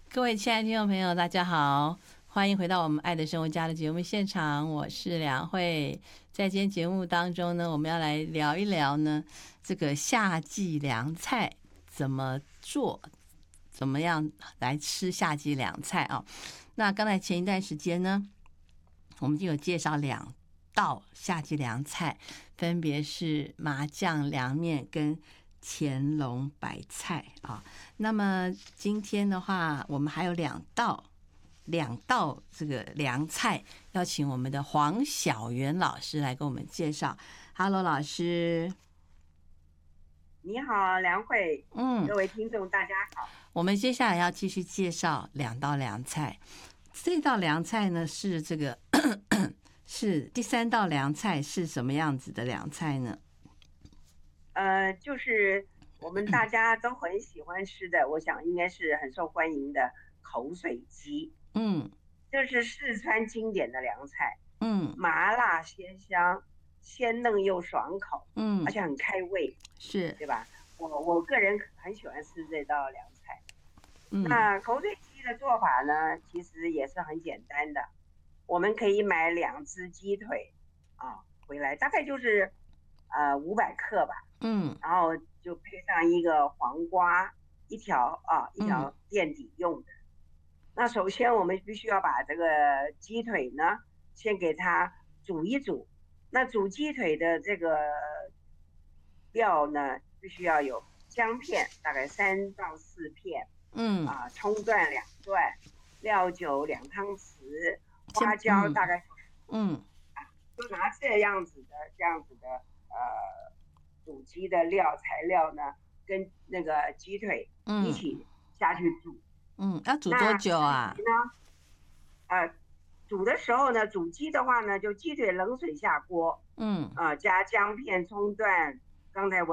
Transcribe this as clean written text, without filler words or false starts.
各位亲爱的听众朋友，大家好，欢迎回到我们爱的生活家的节目现场，我是梁慧。在今天节目当中呢，我们要来聊一聊呢，这个夏季凉菜怎么做，怎么样来吃夏季凉菜啊？那刚才前一段时间呢，我们就有介绍两道夏季凉菜，分别是麻酱凉面跟乾隆白菜啊。那么今天的话，我们还有两道这个凉菜，要请我们的黄小媛老师来给我们介绍。Hello， 老师。 你好，梁慧，各位听众大家好。 我们接下来要继续介绍两道凉菜。这道凉菜呢是这个是第三道凉菜，是什么样子的凉菜呢？ 就是我们大家都很喜欢吃的，我想应该是很受欢迎的口水鸡。这是四川经典的凉菜。麻辣鲜香，鲜嫩又爽口。而且很开胃， 是， 对吧？我个人很喜欢吃这道凉菜。那口水鸡的做法呢，其实也是很简单的。我们可以买2只鸡腿回来，大概就是500克吧。然后就配上一个黄瓜，一条垫底用的。那首先我们必须要把这个鸡腿呢，先给它煮一煮。那煮鸡腿的这个料呢，必须要有姜片，大概3到4片。葱段2段，料酒2汤匙，花椒大概就拿这样子的煮鸡的材料呢，跟那个鸡腿一起下去煮。 要煮多久啊？ 煮的时候呢，煮鸡的话呢，就鸡腿冷水下锅。加姜片、葱段，刚才我